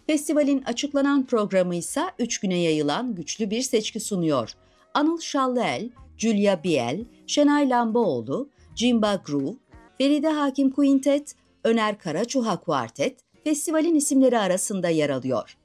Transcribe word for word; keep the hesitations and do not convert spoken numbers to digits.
Festivalin açıklanan programı ise üç güne yayılan güçlü bir seçki sunuyor. Anıl Şallıel, Julia Biel, Şenay Lambaoğlu, Jimba Groove, Feride Hakim Quintet, Öner Karaçuha Quartet festivalin isimleri arasında yer alıyor.